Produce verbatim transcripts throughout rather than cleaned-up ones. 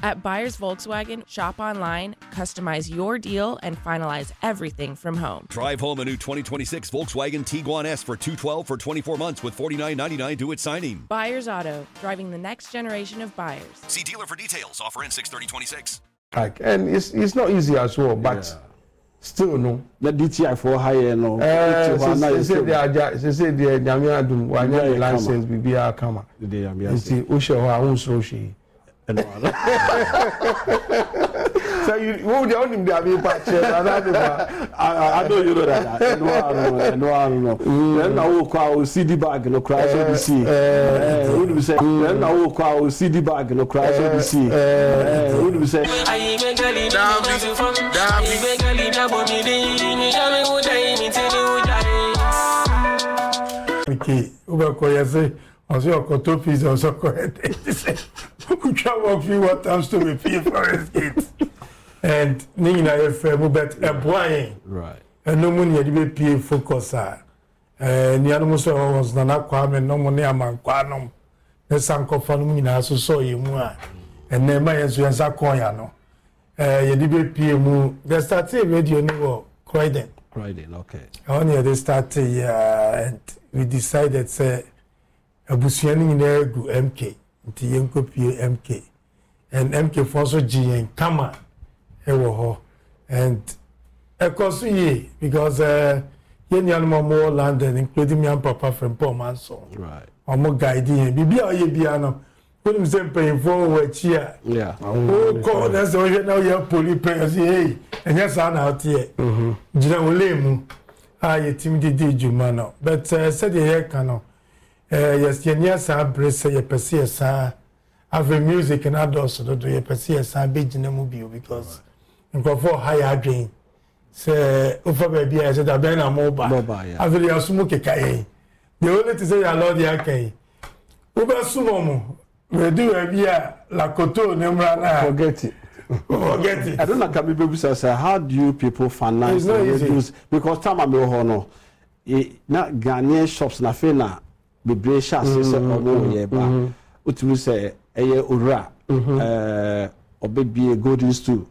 At Buyers Volkswagen, shop online, customize your deal, and finalize everything from home. Drive home a new twenty twenty-six Volkswagen Tiguan S for two hundred twelve dollars for twenty-four months with forty-nine ninety-nine due at signing. Buyers Auto, driving the next generation of buyers. See dealer for details. Offer in six thirty twenty-six. Like, and it's it's not easy as well, but yeah. Still no. The D T I for higher no. Eh, they say they are they say they are Nyamia do one year license be be a kama. They are be. See, o she ho ahun so she. So you who the only they be patch I I know you know that. No no no no. Then na wo kwa o C D bag no cry so be see. Eh, who do we say? Then na wo kwa o C D bag no cry so be see. Eh, who do we say? I make gali na be from. I make gali na bo mi dey. Me gali wo dai mi tell you dai. Okay, uba ko yase. Also, a couple pieces also correct. We can walk few what times to be pay for his kids. And Nina F M, but a boy. Right. And no money had to be pay focus. And the animals was not Kwame, no money among Quanum. The Sanko Fanumina, so saw you more. And then my answer is a coyano. You did pay mu. They started radio new Croydon. Croydon, okay. Only they started, and we decided, say, abusuani nyina gu M K nti yenko pie M K and M K for so G and kama e wo ho and e koso ye because uh yen yan mo more London including me and papa from Paul Manson right omo guide yen bibia oye bia no when say pay for we chia yeah oh ko na so we now you police pay say hey enya sa na out here mhm jina wolemu ah ye team di di juma no but uh, said ye can no Uh, yes, yes, I brace a persia. Have music and adults to do a persia big in the movie because for higher drain. Say, over baby, I said, I've been a mobile. I will smoke a kaye. The only to say, I love the Ake. Uber Sumomo, we do a via La Coto, Nemrana. Forget it. Forget it. I don't know, Kabi say, how do you people finance the because time I'm your honor. Not Ghanaian shops, na fena. Bebre chassis se omo ye ba utumi se eye owura eh obebie golden stool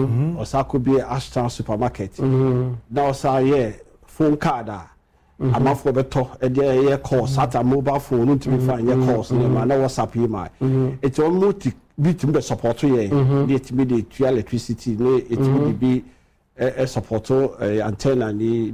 osako bi Ashton supermarket na osa ye phone card a amafo beto e de ye course at mobile phone utumi fa ye course na ma na WhatsApp yi ma it almost bit be support ye dey timi dey to electricity no it will be a support antenna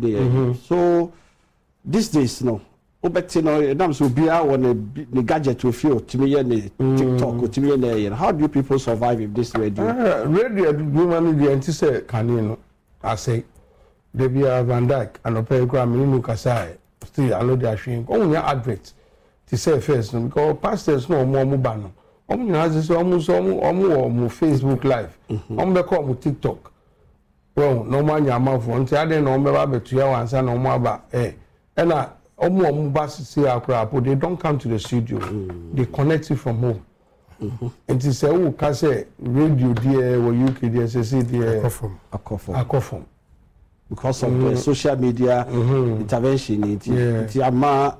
ni so these days no Obeti no nam so bia won the gadget to feel to me ne TikTok to me ne how do you people survive if this radio uh, radio do man the anti say can no I say they be Van Dyke and open gram ni kasa still allow their shame on your advert to say first no because pastors no more mo ba no omo nyina say omo so omo omo Facebook live omo be call mo TikTok well no man ya mafo nti ade no omo ba betu ya wansa no omo aba eh na omo omo ba say akra they don't come to the studio mm. They connect it from home mm-hmm. And it say who can say radio there or U K there say there akofom akofom akofom because of mm. the social media mm-hmm. intervention it yeah. It ama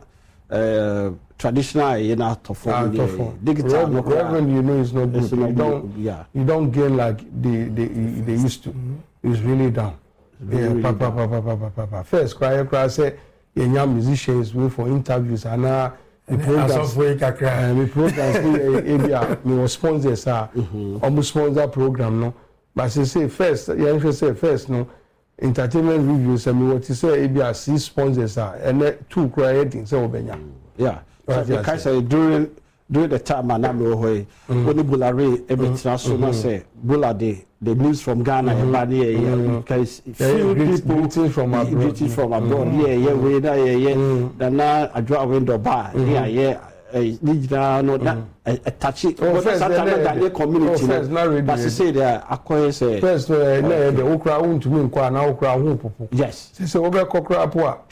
uh, traditional you know to form uh, digital Rev- revenue you know is not good. Not you don't yeah. You don't gain like they they they used to mm-hmm. It's really down it's really, yeah really papa, down. Papa, papa, papa, papa. First cry cry say young musicians wait for interviews and now the programs uh, the programs area me sponsors are almost sponsor program no but say say first yeah say first no entertainment reviews and me what you say A B R C sponsors are and two creating so obenya yeah so I say during during the time and I'm away when the Bulare ebetra so na say Bulade the news from Ghana mm-hmm. and yeah because few people from abroad from abroad yeah yeah we na yeah yeah then na adwa window bar yeah yeah digital no that attach it but that's not the community but to say that acquire say first na the okra won to me kwa na okra ho popo yes say obe kokra po a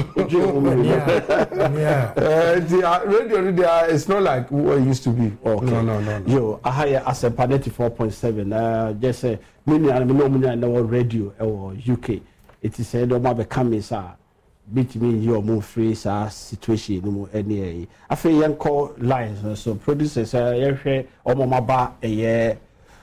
yeah yeah uh, the radio radio it's not like what it used to be okay no no no, no. Yo I hire as a ninety-four point seven uh just say many and no many na radio or U K it is said o ma be come sir beat me your move free sa situation no any afa yen call lines so producers uh hwe o mo ba eye